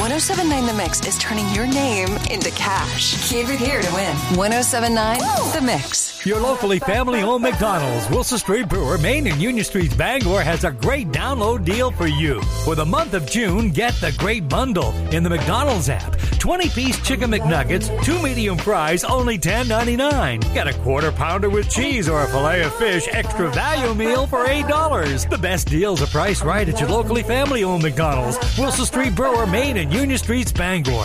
1079 The Mix is turning your name into cash. Keep it here to win. 1079 The Mix. Your locally family-owned McDonald's, Wilson Street Brewer, Main and Union Streets, Bangor, has a great download deal for you. For the month of June, get the Great Bundle in the McDonald's app. 20-piece Chicken McNuggets, 2 medium fries, only $10.99. Get a quarter pounder with cheese or a filet of fish extra value meal for $8. The best deals are priced right at your locally family-owned McDonald's, Wilson Street Brewer, Main and Union Streets, Bangor.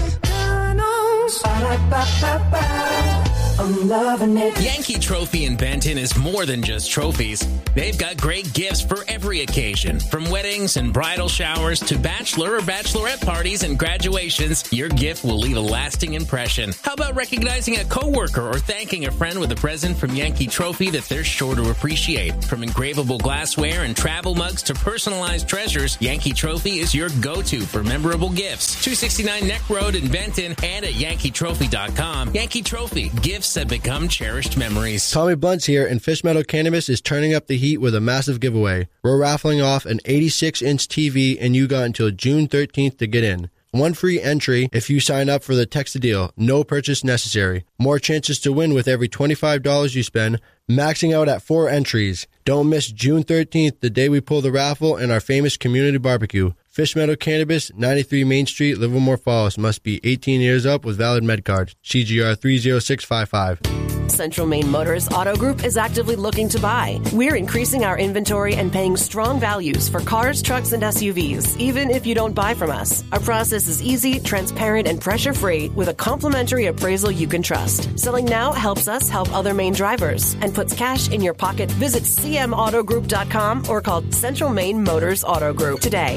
I'm loving it. Yankee Trophy in Benton is more than just trophies. They've got great gifts for every occasion. From weddings and bridal showers to bachelor or bachelorette parties and graduations, your gift will leave a lasting impression. How about recognizing a coworker or thanking a friend with a present from Yankee Trophy that they're sure to appreciate? From engravable glassware and travel mugs to personalized treasures, Yankee Trophy is your go-to for memorable gifts. 269 Neck Road in Benton and at yankeetrophy.com. Yankee Trophy, gifts that become cherished memories. Tommy Blunts here, and Fish Meadow Cannabis is turning up the heat with a massive giveaway. We're raffling off an 86-inch TV, and you got until June 13th to get in. One free entry if you sign up for the Text-a-Deal. No purchase necessary. More chances to win with every $25 you spend, maxing out at 4 entries. Don't miss June 13th, the day we pull the raffle and our famous community barbecue. Fish Meadow Cannabis, 93 Main Street, Livermore Falls. Must be 18 years up with valid med card. CGR 30655. Central Maine Motors Auto Group is actively looking to buy. We're increasing our inventory and paying strong values for cars, trucks, and SUVs, even if you don't buy from us. Our process is easy, transparent, and pressure-free with a complimentary appraisal you can trust. Selling now helps us help other Maine drivers and puts cash in your pocket. Visit cmautogroup.com or call Central Maine Motors Auto Group today.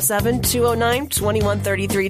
207-209-2133,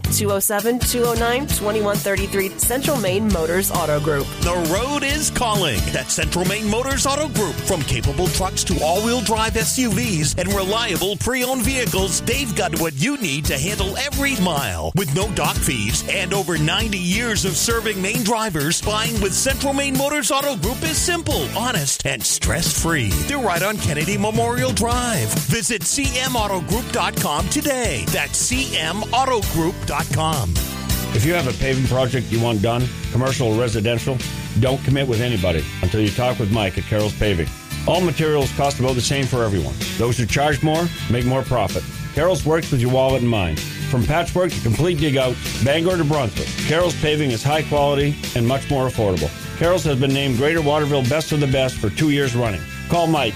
207-209-2133, Central Maine Motors Auto Group. The road is calling. That's Central Maine Motors Auto Group. From capable trucks to all-wheel drive SUVs and reliable pre-owned vehicles, they've got what you need to handle every mile. With no dock fees and over 90 years of serving Maine drivers, buying with Central Maine Motors Auto Group is simple, honest, and stress-free. They're right on Kennedy Memorial Drive. Visit cmautogroup.com today. That's cmautogroup.com. If you have a paving project you want done, commercial or residential, don't commit with anybody until you talk with Mike at Carroll's Paving. All materials cost about the same for everyone. Those who charge more make more profit. Carroll's works with your wallet in mind. From patchwork to complete dig-out, Bangor to Brunswick, Carroll's Paving is high quality and much more affordable. Carroll's has been named Greater Waterville Best of the Best for 2 years running. Call Mike,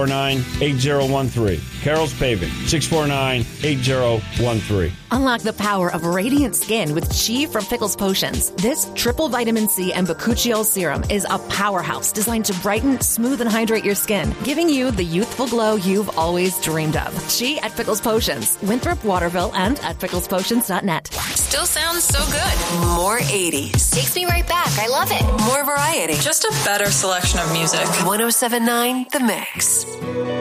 649-8013. Carroll's Paving, 649-8013. Unlock the power of radiant skin with Chi from Pickles Potions. This triple vitamin C and bakuchiol serum is a powerhouse designed to brighten, smooth, and hydrate your skin, giving you the youthful glow you've always dreamed of. Chi at Pickles Potions, Winthrop, Waterville, and at picklespotions.net. Still sounds so good. More 80s. Takes me right back. I love it. More variety. Just a better selection of music. 1079 The Mix.